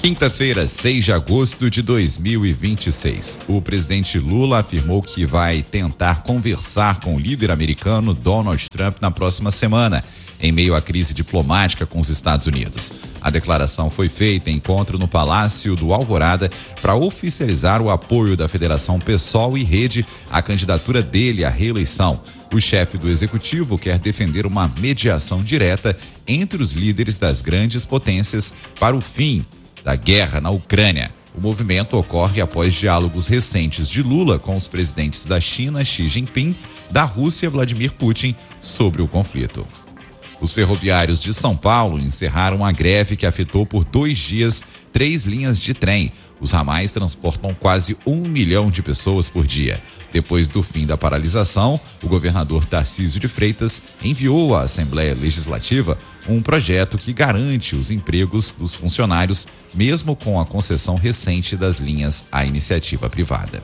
Quinta-feira, 6 de agosto de 2026. O presidente Lula afirmou que vai tentar conversar com o líder americano Donald Trump na próxima semana, em meio à crise diplomática com os Estados Unidos. A declaração foi feita em encontro no Palácio do Alvorada para oficializar o apoio da Federação PSOL e Rede à candidatura dele à reeleição. O chefe do executivo quer defender uma mediação direta entre os líderes das grandes potências para o fim da guerra na Ucrânia. O movimento ocorre após diálogos recentes de Lula com os presidentes da China, Xi Jinping, da Rússia, Vladimir Putin, sobre o conflito. Os ferroviários de São Paulo encerraram a greve que afetou por 2 dias 3 linhas de trem. Os ramais transportam quase 1 milhão de pessoas por dia. Depois do fim da paralisação, o governador Tarcísio de Freitas enviou à Assembleia Legislativa um projeto que garante os empregos dos funcionários, mesmo com a concessão recente das linhas à iniciativa privada.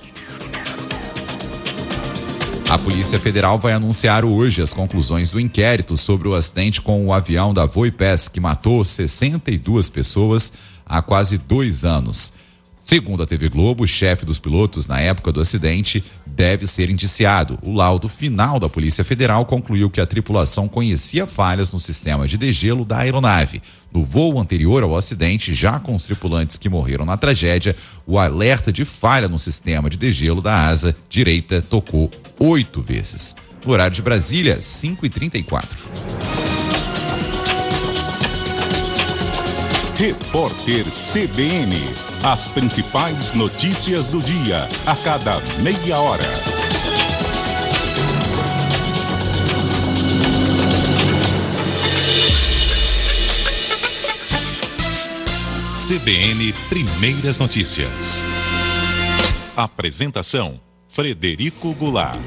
A Polícia Federal vai anunciar hoje as conclusões do inquérito sobre o acidente com o avião da Voipes, que matou 62 pessoas há quase 2 anos. Segundo a TV Globo, o chefe dos pilotos na época do acidente deve ser indiciado. O laudo final da Polícia Federal concluiu que a tripulação conhecia falhas no sistema de degelo da aeronave. No voo anterior ao acidente, já com os tripulantes que morreram na tragédia, o alerta de falha no sistema de degelo da asa direita tocou 8 vezes. No horário de Brasília, 5h34. Repórter CBN. As principais notícias do dia, a cada meia hora. CBN Primeiras Notícias. Apresentação: Frederico Goulart.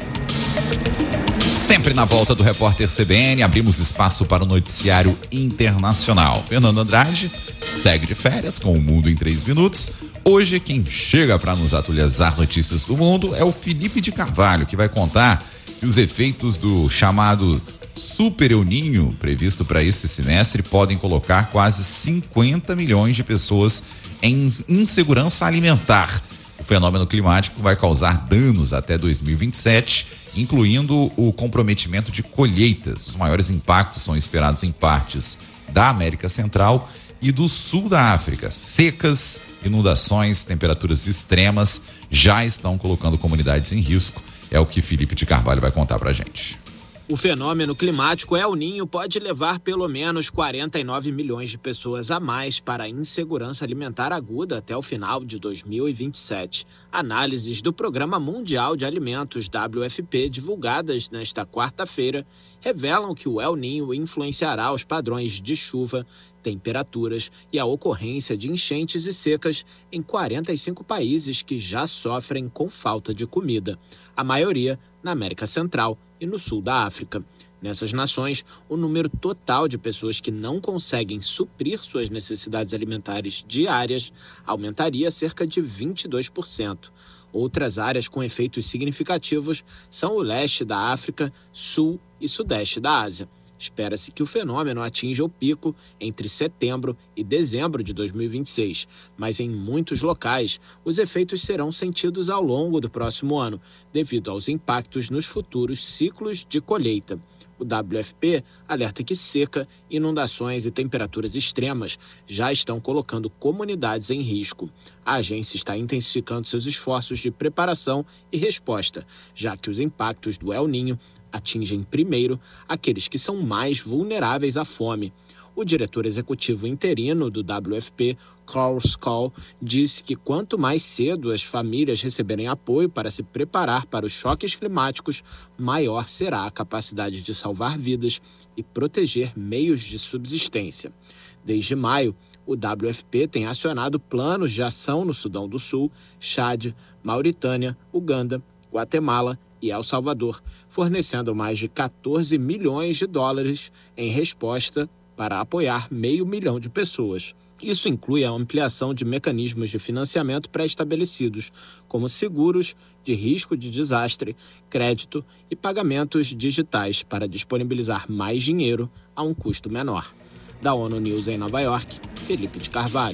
Sempre na volta do repórter CBN, abrimos espaço para o noticiário internacional. Fernando Andrade segue de férias com o Mundo em 3 minutos. Hoje, quem chega para nos atualizar notícias do mundo é o Felipe de Carvalho, que vai contar que os efeitos do chamado Super El Niño, previsto para esse semestre, podem colocar quase 50 milhões de pessoas em insegurança alimentar. O fenômeno climático vai causar danos até 2027, incluindo o comprometimento de colheitas. Os maiores impactos são esperados em partes da América Central e do sul da África. Secas, inundações, temperaturas extremas já estão colocando comunidades em risco. É o que Felipe de Carvalho vai contar pra gente. O fenômeno climático El Niño pode levar pelo menos 49 milhões de pessoas a mais para a insegurança alimentar aguda até o final de 2027. Análises do Programa Mundial de Alimentos, WFP, divulgadas nesta quarta-feira, revelam que o El Niño influenciará os padrões de chuva, temperaturas e a ocorrência de enchentes e secas em 45 países que já sofrem com falta de comida, a maioria na América Central e no sul da África. Nessas nações, o número total de pessoas que não conseguem suprir suas necessidades alimentares diárias aumentaria cerca de 22%. Outras áreas com efeitos significativos são o leste da África, sul e sudeste da Ásia. Espera-se que o fenômeno atinja o pico entre setembro e dezembro de 2026, mas em muitos locais os efeitos serão sentidos ao longo do próximo ano, devido aos impactos nos futuros ciclos de colheita. O WFP alerta que seca, inundações e temperaturas extremas já estão colocando comunidades em risco. A agência está intensificando seus esforços de preparação e resposta, já que os impactos do El Niño atingem primeiro aqueles que são mais vulneráveis à fome. O diretor executivo interino do WFP, Carl Skoll, disse que quanto mais cedo as famílias receberem apoio para se preparar para os choques climáticos, maior será a capacidade de salvar vidas e proteger meios de subsistência. Desde maio, o WFP tem acionado planos de ação no Sudão do Sul, Chad, Mauritânia, Uganda, Guatemala e El Salvador, fornecendo mais de 14 milhões de dólares em resposta para apoiar 500 mil de pessoas. Isso inclui a ampliação de mecanismos de financiamento pré-estabelecidos, como seguros de risco de desastre, crédito e pagamentos digitais para disponibilizar mais dinheiro a um custo menor. Da ONU News em Nova York, Felipe de Carvalho.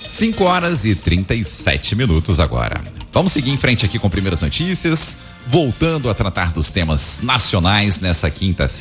5h37 agora. Vamos seguir em frente aqui com primeiras notícias, voltando a tratar dos temas nacionais nessa quinta-feira.